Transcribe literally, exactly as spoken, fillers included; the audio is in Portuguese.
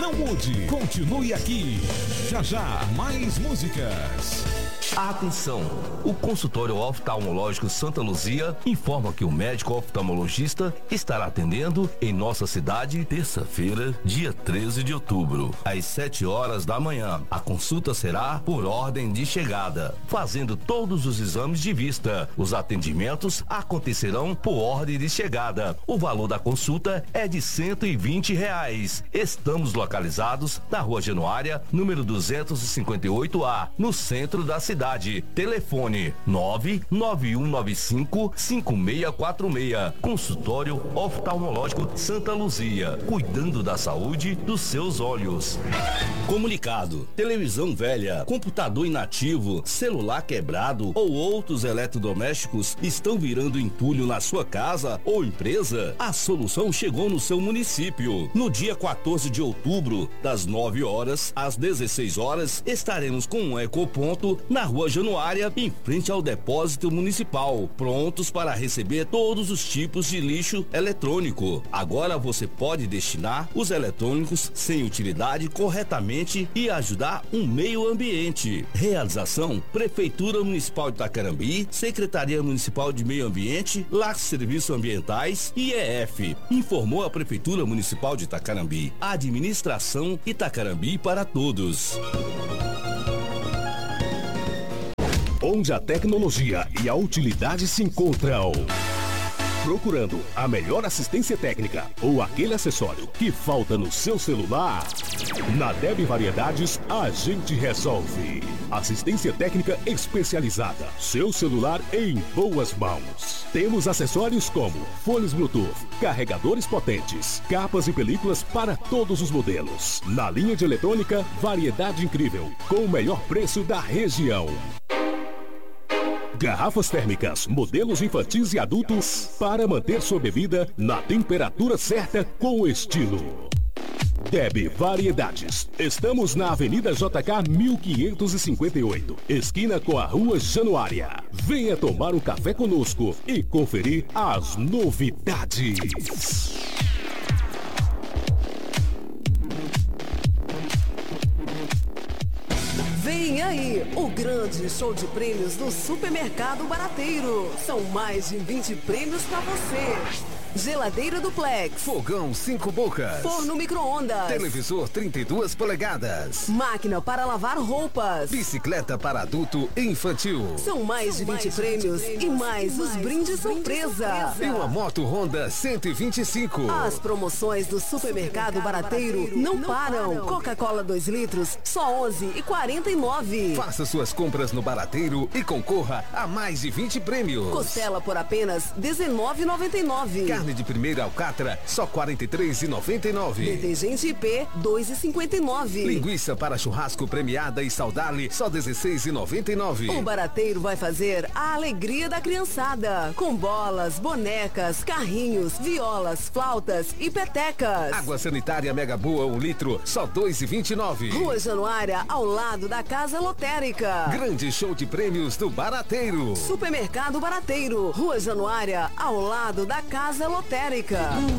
Não mude, continue aqui. Já já, mais músicas. Atenção! O consultório oftalmológico Santa Luzia informa que o médico oftalmologista estará atendendo em nossa cidade terça-feira, dia treze de outubro, às sete horas da manhã. A consulta será por ordem de chegada, fazendo todos os exames de vista. Os atendimentos acontecerão por ordem de chegada. O valor da consulta é de cento e vinte reais. Estamos localizados na Rua Januária, número duzentos e cinquenta e oito A, no centro da cidade. Telefone nove nove um nove cinco cinco seis quatro seis. Consultório oftalmológico Santa Luzia, cuidando da saúde dos seus olhos. Comunicado: televisão velha, computador inativo, celular quebrado ou outros eletrodomésticos estão virando entulho na sua casa ou empresa? A solução chegou no seu município. No dia quatorze de outubro, das nove horas às dezesseis horas, estaremos com um ecoponto na Rua Januária, em frente ao depósito municipal, prontos para receber todos os tipos de lixo eletrônico. Agora você pode destinar os eletrônicos sem utilidade corretamente e ajudar o meio ambiente. Realização: Prefeitura Municipal de Itacarambi, Secretaria Municipal de Meio Ambiente, Lar Serviços Ambientais e I E F. Informou a Prefeitura Municipal de Itacarambi. Administração Itacarambi para todos. Onde a tecnologia e a utilidade se encontram. Procurando a melhor assistência técnica ou aquele acessório que falta no seu celular? Na Deb Variedades a gente resolve. Assistência técnica especializada. Seu celular em boas mãos. Temos acessórios como fones Bluetooth, carregadores potentes, capas e películas para todos os modelos. Na linha de eletrônica, variedade incrível, com o melhor preço da região. Garrafas térmicas, modelos infantis e adultos, para manter sua bebida na temperatura certa com estilo. Deb Variedades. Estamos na Avenida J K mil quinhentos e cinquenta e oito, esquina com a Rua Januária. Venha tomar um café conosco e conferir as novidades. Vem aí, o grande show de prêmios do Supermercado Barateiro. São mais de vinte prêmios para você. Geladeira duplex, fogão cinco bocas, forno micro-ondas, televisor trinta e duas polegadas, máquina para lavar roupas, bicicleta para adulto e infantil. São mais de vinte prêmios e mais os brindes surpresa. E uma moto Honda cento e vinte e cinco. As promoções do Supermercado Barateiro não param. Coca-Cola dois litros, só onze e quarenta e nove. Faça suas compras no Barateiro e concorra a mais de vinte prêmios. Costela por apenas dezenove e noventa e nove. Carne de primeira alcatra, só quarenta e três e noventa e nove. Detergente I P, dois e cinquenta e nove. Linguiça para churrasco premiada e Saudale, só dezesseis e noventa e nove. O Barateiro vai fazer a alegria da criançada, com bolas, bonecas, carrinhos, violas, flautas e petecas. Água sanitária Mega Boa, um litro, só dois e vinte e nove. Rua Januária, ao lado da Casa Lotérica. Grande show de prêmios do Barateiro. Supermercado Barateiro, Rua Januária, ao lado da Casa Lotérica.